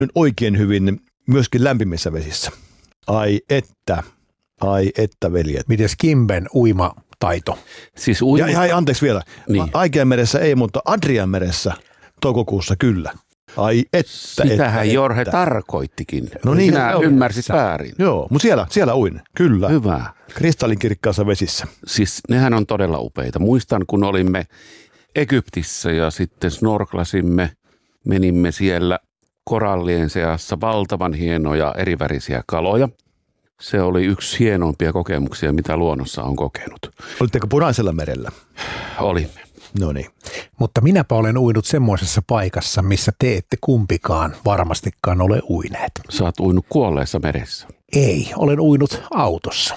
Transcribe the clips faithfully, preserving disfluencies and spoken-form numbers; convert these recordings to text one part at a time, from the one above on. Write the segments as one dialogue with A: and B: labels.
A: oikein hyvin myöskin lämpimissä vesissä. Ai että, ai että veljet.
B: Mites Kimben uimataito?
C: Siis uima...
A: Ja, ja anteeksi vielä,
C: niin.
A: Aikeanmeressä ei, mutta Adrianmeressä toukokuussa kyllä. Ai että,
C: sitähän
A: että,
C: Jorge
A: että.
C: tarkoittikin.
A: No niin,
C: sinä ymmärsit väärin.
A: Joo, mutta siellä, siellä uin, kyllä.
C: Hyvä.
A: Kristallinkirkkaassa vesissä.
C: Siis nehän on todella upeita. Muistan, kun olimme Egyptissä ja sitten snorklasimme, menimme siellä korallien seassa valtavan hienoja erivärisiä kaloja. Se oli yksi hienoimpia kokemuksia, mitä luonnossa on kokenut.
A: Olitteko Punaisella merellä?
C: Olimme.
A: No niin.
B: Mutta minäpä olen uinut semmoisessa paikassa, missä te ette kumpikaan varmastikaan ole uineet.
C: Sä oot uinut kuolleessa meressä.
B: Ei, olen uinut autossa.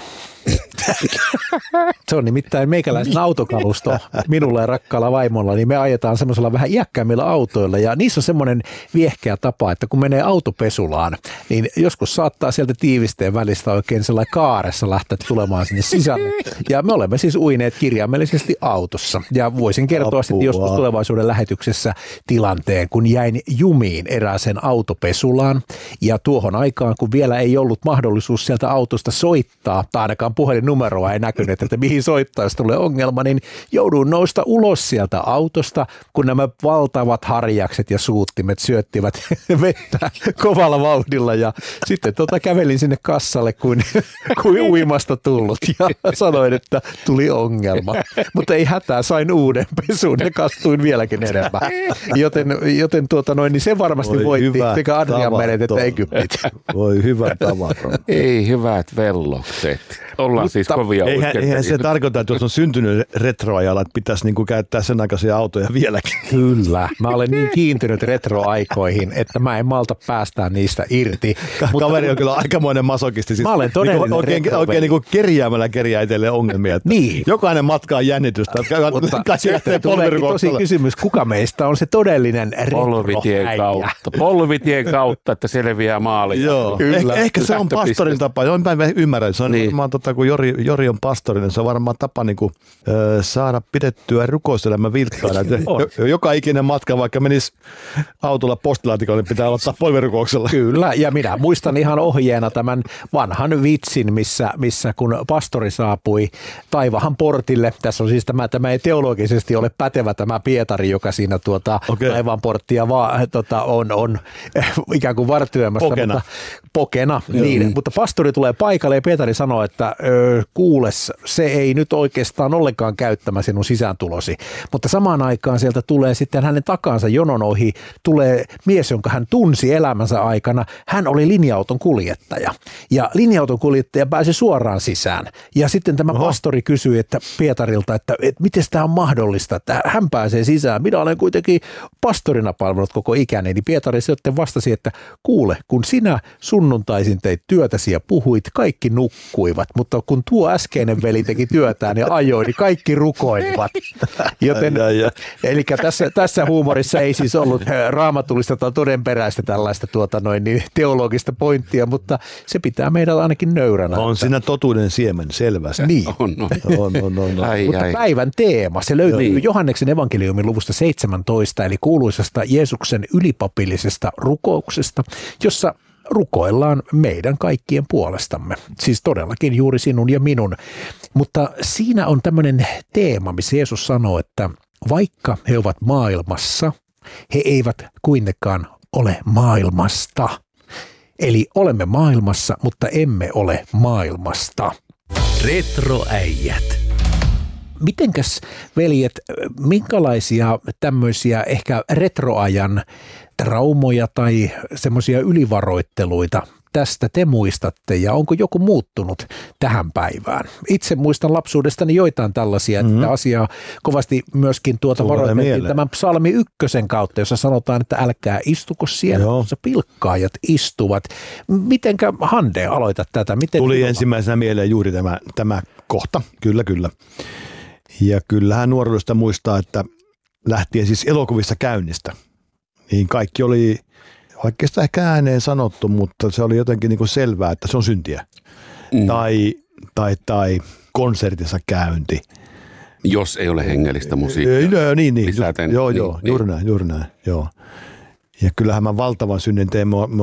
B: Se on nimittäin meikäläisen autokalusto minulla ja rakkaalla vaimolla, niin me ajetaan semmoisella vähän iäkkäämmillä autoilla ja niissä on semmoinen viehkeä tapa, että kun menee autopesulaan, niin joskus saattaa sieltä tiivisteen välistä oikein sellainen kaaressa lähteä tulemaan sinne sisälle. Ja me olemme siis uineet kirjaimellisesti autossa ja voisin kertoa sitten joskus tulevaisuuden lähetyksessä tilanteen, kun jäin jumiin erääseen autopesulaan ja tuohon aikaan, kun vielä ei ollut mahdollisuus sieltä autosta soittaa, tai ainakaan puhelinnumeroa ei näkynyt, että mihin soittaa, jos tulee ongelma, niin jouduin nousta ulos sieltä autosta, kun nämä valtavat harjakset ja suuttimet syöttivät vettä kovalla vauhdilla ja sitten tota kävelin sinne kassalle kuin, kuin uimasta tullut ja sanoin, että tuli ongelma. Mutta ei hätää, sain uuden pesun ja kastuin vieläkin enemmän. Joten, joten tuota noin, niin se varmasti
A: Voi
B: voitti sekä Adrianmeret että
A: tavaton.
B: Egyptit.
A: Voi hyvä tavaton.
C: Ei hyvät vellokset. Ollaan siis kovia
A: Eihän,
C: uikkeita.
A: eihän se tarkoita, että jos on syntynyt retroajalla, että pitäisi niinku käyttää sen aikaisia autoja vieläkin.
B: Kyllä. Mä olen niin kiintynyt retroaikoihin, että mä en malta päästää niistä irti.
A: Ka-
B: Mutta
A: kaveri on kyllä aikamoinen masokisti. Siis
B: mä olen todellinen
A: niin oikein,
B: retroveli.
A: oikein niin kuin kerjäämällä kerjää itselleen ongelmia. Että
B: Niin.
A: Jokainen matka on jännitystä.
B: Mutta
A: Kai se lähtee
B: tuleekin tosi
A: polvirukouksella.
B: kysymys, kuka meistä on se todellinen
C: Polvitien
B: retroäijä?
C: kautta. Polvitien kautta, että selviää maaliin.
A: Joo,
B: Kyllä.
A: ehkä, ehkä se on pastorin tapa. Joo, mä ymmärrän. Se on
C: Niin.
A: varmaan, tota, kun Jori, Jori on pastorinen, se on varmaan tapa niin kuin, ö, saada pidettyä rukouselämä vilkkaana. Jo, joka ikinen matka, vaikka menisi autolla postilaatikolle, niin pitää aloittaa polvirukouksella.
B: Kyllä, ja minä muistan ihan ohjeena tämän vanhan vitsin, missä, missä kun pastori saapui Taivahan portille, tässä on siis tämä, tämä ei teologisesti ole pätevä tämä Pietari, joka siinä tuota
A: Okei.
B: Taivahan porttia vaan, tota, on, on ikään kuin vartioimassa.
A: Pokena.
B: Mutta, pokena, niin, mutta pastori tulee paikalle ja Pietari sanoo, että ö, kuules, se ei nyt oikeastaan ollenkaan käyttämä sinun sisääntulosi, mutta samaan aikaan sieltä tulee sitten hänen takansa jonon ohi, tulee mies, jonka hän tunsi elämänsä aikana, hän oli linja-auton kuljettaja ja linja-auton kuljettaja pääsi suoraan sisään ja sitten tämä
A: Oho.
B: pastori kysyi että Pietarilta, että, että miten tämä on mahdollista, että hän pääsee sisään, minä olen kuitenkin pastorina palvellut koko ikäni, niin Pietari sitten vastasi, että kuule, kun sinä sunnuntaisin teit työtäsi ja puhuit, kaikki nukkuivat, mutta kun tuo äskeinen veli teki työtään ja ajoi, niin kaikki rukoilivat. Joten,
A: Ai, ai, ai.
B: eli tässä, tässä huumorissa ei siis ollut raamatullista tai todenperäistä tällaista tuota noin, niin teologista pointtia, mutta se pitää meidän ainakin nöyränä.
A: On siinä totuuden siemen, selvästi.
B: Niin.
C: On, on.
A: On, on, on, on.
C: Ai,
B: Mutta
C: ai.
B: päivän teema, se löytyy
C: Niin.
B: Johanneksen evankeliumin luvusta seitsemäntoista, eli kuuluisasta Jeesuksen ylipapillisesta rukouksesta, jossa rukoillaan meidän kaikkien puolestamme. Siis todellakin juuri sinun ja minun. Mutta siinä on tämmöinen teema, missä Jeesus sanoo, että vaikka he ovat maailmassa, he eivät kuitenkaan ole maailmasta. Eli olemme maailmassa, mutta emme ole maailmasta.
D: Retroäijät.
B: Mitenkäs veljet, minkälaisia tämmöisiä ehkä retroajan traumoja tai semmoisia ylivaroitteluita tästä te muistatte ja onko joku muuttunut tähän päivään? Itse muistan lapsuudestani joitain tällaisia, että mm-hmm. asiaa kovasti myöskin tuota
A: Tulee
B: varoitettiin
A: mieleen.
B: tämän psalmi ykkösen kautta, jossa sanotaan, että älkää istuko siellä,
A: Joo.
B: jossa pilkkaajat istuvat. Mitenkä Hande aloita tätä? Miten
A: Tuli
B: sinulla?
A: ensimmäisenä mieleen juuri tämä, tämä kohta, kyllä kyllä. Ja kyllähän nuoruudesta muistaa, että lähtien siis elokuvissa käynnistä, niin kaikki oli oikeastaan ehkä ääneen sanottu, mutta se oli jotenkin niin kuin selvää, että se on syntiä. Mm. Tai, tai, tai konsertissa käynti.
C: Jos ei ole hengellistä musiikkia.
A: Ei, no, niin, niin.
C: Lisäten,
A: Joo,
C: niin,
A: joo,
C: niin.
A: juuri näin, juuri näin, joo. Ja kyllähän mä valtavan synnen tein. Me